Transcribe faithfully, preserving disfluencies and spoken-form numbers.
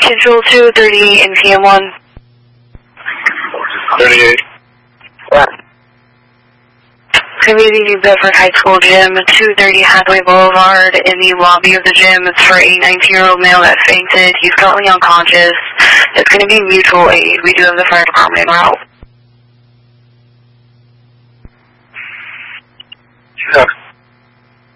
Control two thirty-eight in P M one. thirty-eight. Yeah. Community Bedford High School Gym, two thirty Hathaway Boulevard, in the lobby of the gym. It's for a nineteen-year-old male that fainted. He's currently unconscious. It's going to be mutual aid. We do have the fire department en route.